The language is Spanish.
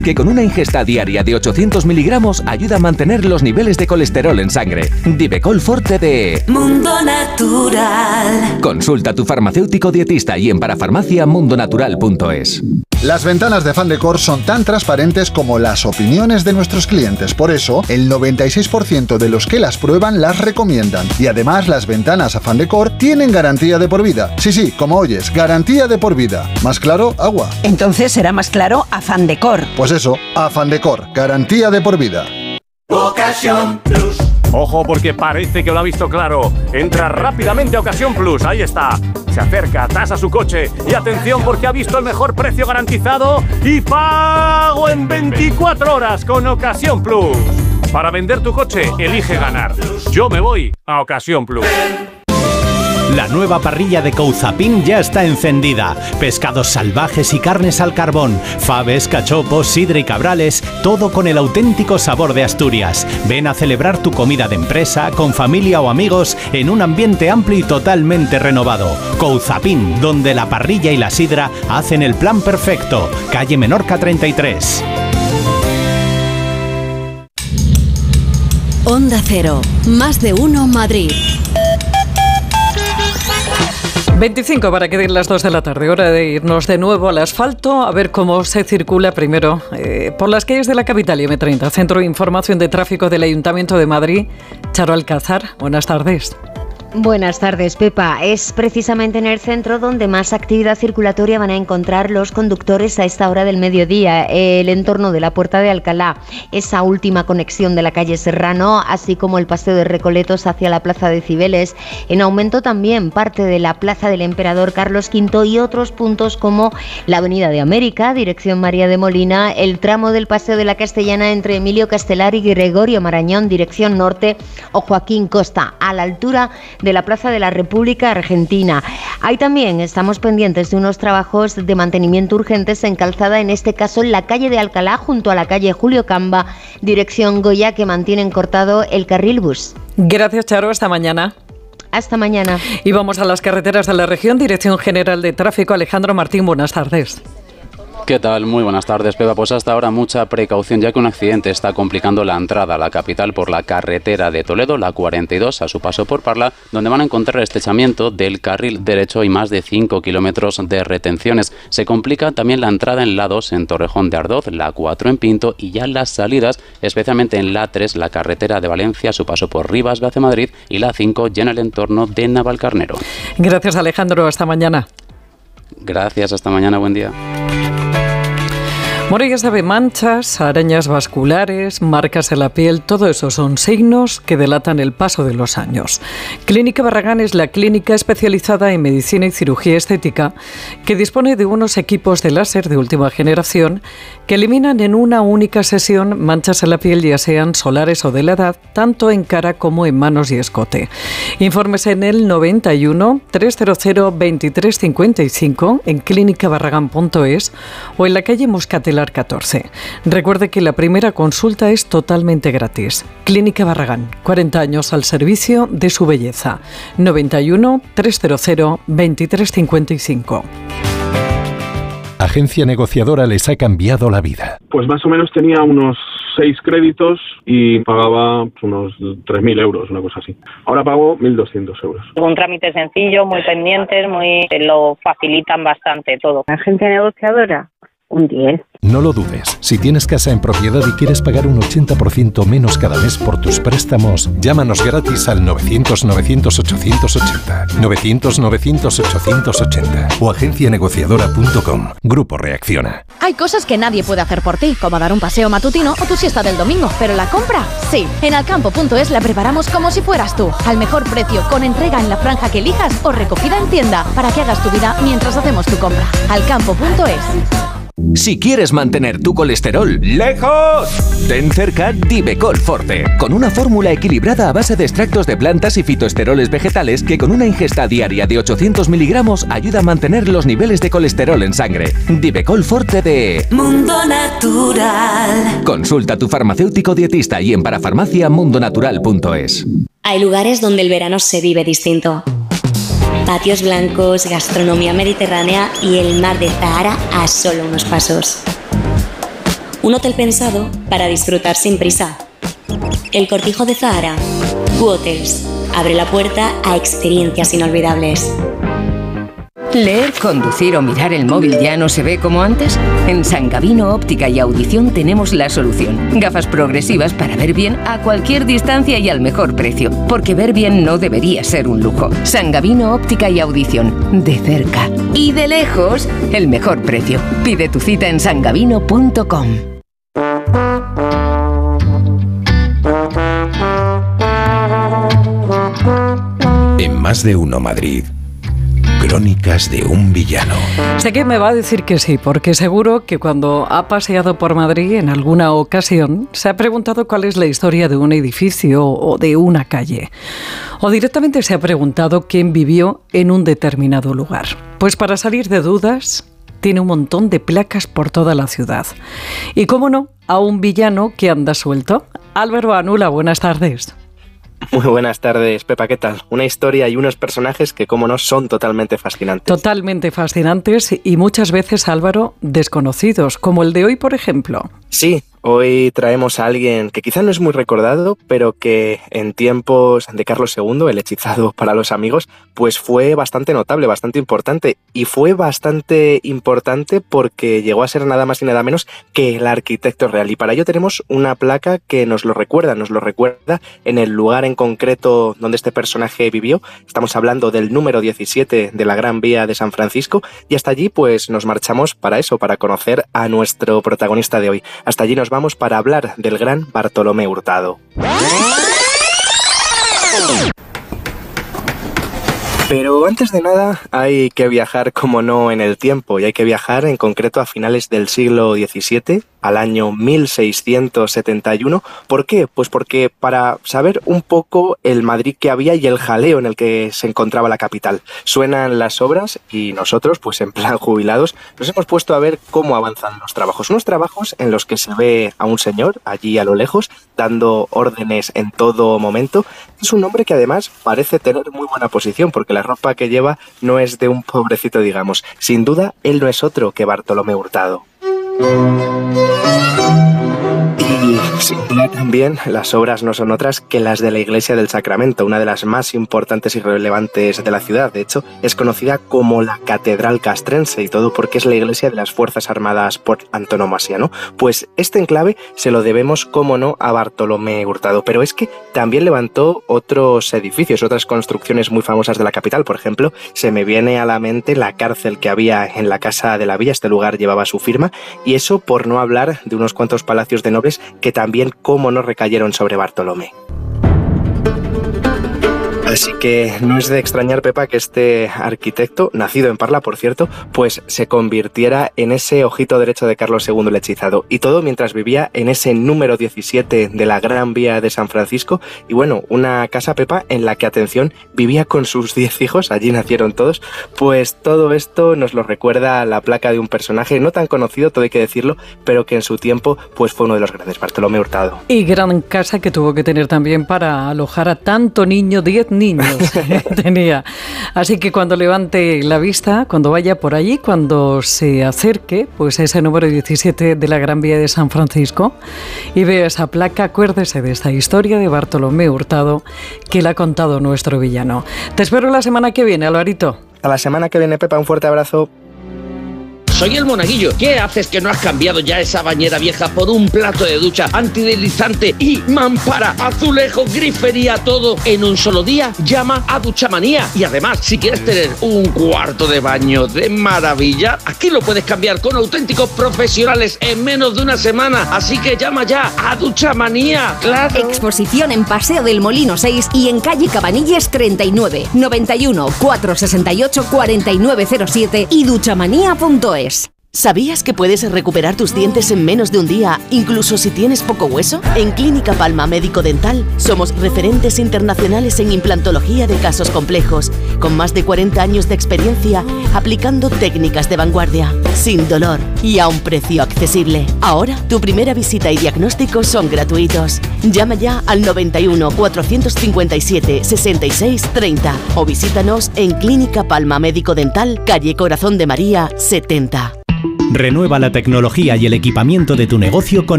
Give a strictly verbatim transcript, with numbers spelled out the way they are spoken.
que con una ingesta diaria de ochocientos miligramos ayuda a mantener los niveles de colesterol en sangre. Divecol Forte de Mundo Natural. Consulta a tu farmacéutico dietista y en parafarmacia mundonatural punto es. Las ventanas de Fandecor son tan transparentes como las opiniones de nuestros clientes. Por eso, el noventa y seis por ciento de los que las prueban las recomiendan. Y además, las ventanas Fandecor tienen garantía de por vida. Sí, sí, como oyes, garantía de por vida. ¿Más claro? Agua. Entonces será más claro Fandecor. Pues eso, Fandecor, garantía de por vida. Ocasión Plus. Ojo, porque parece que lo ha visto claro. Entra rápidamente a Ocasión Plus, ahí está. Se acerca, tasa su coche y atención porque ha visto el mejor precio garantizado y pago en veinticuatro horas con Ocasión Plus. Para vender tu coche, elige ganar. Yo me voy a Ocasión Plus. La nueva parrilla de Couzapin ya está encendida. Pescados salvajes y carnes al carbón, faves, cachopos, sidra y cabrales, todo con el auténtico sabor de Asturias. Ven a celebrar tu comida de empresa, con familia o amigos, en un ambiente amplio y totalmente renovado. Couzapin, donde la parrilla y la sidra hacen el plan perfecto. Calle Menorca treinta y tres. Onda Cero, más de uno Madrid. veinticinco para que den las dos de la tarde, hora de irnos de nuevo al asfalto, a ver cómo se circula primero eh, por las calles de la capital y eme treinta, Centro de Información de Tráfico del Ayuntamiento de Madrid. Charo Alcázar, buenas tardes. Buenas tardes, Pepa. Es precisamente en el centro donde más actividad circulatoria van a encontrar los conductores a esta hora del mediodía. El entorno de la Puerta de Alcalá, esa última conexión de la calle Serrano, así como el Paseo de Recoletos hacia la Plaza de Cibeles. En aumento también parte de la Plaza del Emperador Carlos quinto y otros puntos como la Avenida de América, dirección María de Molina, el tramo del Paseo de la Castellana entre Emilio Castelar y Gregorio Marañón, dirección norte, o Joaquín Costa, a la altura de la Plaza de la República Argentina. Ahí también estamos pendientes de unos trabajos de mantenimiento urgentes en calzada, en este caso en la calle de Alcalá junto a la calle Julio Camba, dirección Goya, que mantienen cortado el carril bus. Gracias, Charo, hasta mañana. Hasta mañana. Y vamos a las carreteras de la región. Dirección General de Tráfico, Alejandro Martín, buenas tardes. ¿Qué tal? Muy buenas tardes, Pepa. Pues hasta ahora mucha precaución, ya que un accidente está complicando la entrada a la capital por la carretera de Toledo, la cuarenta y dos, a su paso por Parla, donde van a encontrar el estrechamiento del carril derecho y más de cinco kilómetros de retenciones. Se complica también la entrada en la dos, en Torrejón de Ardoz, la cuatro en Pinto, y ya las salidas, especialmente en la tres, la carretera de Valencia, a su paso por Rivas hacia Madrid, y la cinco ya en el entorno de Navalcarnero. Gracias, Alejandro. Hasta mañana. Gracias, hasta mañana. Buen día. Bueno, ya sabe, manchas, arañas vasculares, marcas en la piel, todo eso son signos que delatan el paso de los años. Clínica Barragán es la clínica especializada en medicina y cirugía estética que dispone de unos equipos de láser de última generación que eliminan en una única sesión manchas en la piel, ya sean solares o de la edad, tanto en cara como en manos y escote. Informes en el noventa y uno, trescientos veintitrés cincuenta y cinco en clínica barragán punto es o en la calle Moscatelar catorce. Recuerde que la primera consulta es totalmente gratis. Clínica Barragán, cuarenta años al servicio de su belleza. noventa y uno, trescientos veintitrés cincuenta y cinco. Agencia Negociadora les ha cambiado la vida. Pues más o menos tenía unos seis créditos y pagaba unos tres mil euros, una cosa así. Ahora pago mil doscientos euros. Un trámite sencillo, muy pendientes, muy lo facilitan bastante todo. Agencia Negociadora, un diez. No lo dudes. Si tienes casa en propiedad y quieres pagar un ochenta por ciento menos cada mes por tus préstamos, llámanos gratis al novecientos novecientos ochocientos ochenta, novecientos novecientos ochocientos ochenta o agencia negociadora punto com. Grupo Reacciona. Hay cosas que nadie puede hacer por ti, como dar un paseo matutino o tu siesta del domingo, pero la compra, sí. En alcampo punto es la preparamos como si fueras tú, al mejor precio, con entrega en la franja que elijas o recogida en tienda, para que hagas tu vida mientras hacemos tu compra. alcampo punto es. Si quieres mantener tu colesterol lejos, ten cerca Divecol Forte, con una fórmula equilibrada a base de extractos de plantas y fitoesteroles vegetales que con una ingesta diaria de ochocientos miligramos ayuda a mantener los niveles de colesterol en sangre. Divecol Forte de Mundo Natural. Consulta a tu farmacéutico dietista y en parafarmacia mundonatural punto es. Hay lugares donde el verano se vive distinto. Patios blancos, gastronomía mediterránea y el mar de Zahara a solo unos pasos. Un hotel pensado para disfrutar sin prisa. El Cortijo de Zahara. Q-Hotels. Abre la puerta a experiencias inolvidables. ¿Leer, conducir o mirar el móvil ya no se ve como antes? En San Gavino Óptica y Audición tenemos la solución. Gafas progresivas para ver bien a cualquier distancia y al mejor precio. Porque ver bien no debería ser un lujo. San Gavino Óptica y Audición. De cerca y de lejos, el mejor precio. Pide tu cita en san gavino punto com. En Más de Uno Madrid. Crónicas de un villano. Sé que me va a decir que sí, porque seguro que cuando ha paseado por Madrid en alguna ocasión se ha preguntado cuál es la historia de un edificio o de una calle. O directamente se ha preguntado quién vivió en un determinado lugar. Pues para salir de dudas, tiene un montón de placas por toda la ciudad. Y cómo no, a un villano que anda suelto. Álvaro Anula, buenas tardes. Muy buenas tardes, Pepa, ¿qué tal? Una historia y unos personajes que, como no, son totalmente fascinantes. Totalmente fascinantes y muchas veces, Álvaro, desconocidos, como el de hoy, por ejemplo. Sí, hoy traemos a alguien que quizá no es muy recordado, pero que en tiempos de Carlos segundo, el hechizado para los amigos, pues fue bastante notable, bastante importante. Y fue bastante importante porque llegó a ser nada más y nada menos que el arquitecto real. Y para ello tenemos una placa que nos lo recuerda, nos lo recuerda en el lugar en concreto donde este personaje vivió. Estamos hablando del número diecisiete de la Gran Vía de San Francisco. Y hasta allí pues nos marchamos para eso, para conocer a nuestro protagonista de hoy. Hasta allí nos vamos para hablar del gran Bartolomé Hurtado. Pero antes de nada hay que viajar, como no, en el tiempo, y hay que viajar en concreto a finales del siglo diecisiete, al año mil seiscientos setenta y uno. ¿Por qué? Pues porque para saber un poco el Madrid que había y el jaleo en el que se encontraba la capital. Suenan las obras y nosotros, pues en plan jubilados, nos hemos puesto a ver cómo avanzan los trabajos. Unos trabajos en los que se ve a un señor allí a lo lejos dando órdenes en todo momento. Es un hombre que además parece tener muy buena posición porque la ropa que lleva no es de un pobrecito, digamos. Sin duda, él no es otro que Bartolomé Hurtado. Y sin duda también las obras no son otras que las de la Iglesia del Sacramento, una de las más importantes y relevantes de la ciudad. De hecho, es conocida como la Catedral Castrense, y todo porque es la iglesia de las Fuerzas Armadas por antonomasia, ¿no? Pues este enclave se lo debemos, como no, a Bartolomé Hurtado. Pero es que también levantó otros edificios, otras construcciones muy famosas de la capital. Por ejemplo, se me viene a la mente la cárcel que había en la Casa de la Villa. Este lugar llevaba su firma, y eso por no hablar de unos cuantos palacios de nobles que también, cómo no, recayeron sobre Bartolomé. Así que no es de extrañar, Pepa, que este arquitecto, nacido en Parla, por cierto, pues se convirtiera en ese ojito derecho de Carlos segundo el hechizado. Y todo mientras vivía en ese número diecisiete de la Gran Vía de San Francisco. Y bueno, una casa, Pepa, en la que, atención, vivía con sus diez hijos, allí nacieron todos. Pues todo esto nos lo recuerda la placa de un personaje no tan conocido, todo hay que decirlo, pero que en su tiempo pues fue uno de los grandes, Bartolomé Hurtado. Y gran casa que tuvo que tener también para alojar a tanto niño, diez niños tenía. Así que cuando levante la vista, cuando vaya por allí, cuando se acerque pues a ese número diecisiete de la Gran Vía de San Francisco y vea esa placa, acuérdese de esta historia de Bartolomé Hurtado que le ha contado nuestro villano. Te espero la semana que viene, Alvarito. A la semana que viene, Pepa, un fuerte abrazo. Soy el Monaguillo. ¿Qué haces que no has cambiado ya esa bañera vieja por un plato de ducha antideslizante y mampara, azulejo, grifería, todo en un solo día? Llama a Duchamanía. Y además, si quieres tener un cuarto de baño de maravilla, aquí lo puedes cambiar con auténticos profesionales en menos de una semana. Así que llama ya a Duchamanía. ¡Claro! Exposición en Paseo del Molino seis y en calle Cabanilles treinta y nueve, noventa y uno, cuatrocientos sesenta y ocho, cuarenta y nueve cero siete y duchamanía punto es. ¿Sabías que puedes recuperar tus dientes en menos de un día, incluso si tienes poco hueso? En Clínica Palma Médico Dental somos referentes internacionales en implantología de casos complejos, con más de cuarenta años de experiencia aplicando técnicas de vanguardia, sin dolor y a un precio accesible. Ahora, tu primera visita y diagnóstico son gratuitos. Llama ya al noventa y uno, cuatrocientos cincuenta y siete, sesenta y seis, treinta o visítanos en Clínica Palma Médico Dental, calle Corazón de María, setenta. Renueva la tecnología y el equipamiento de tu negocio con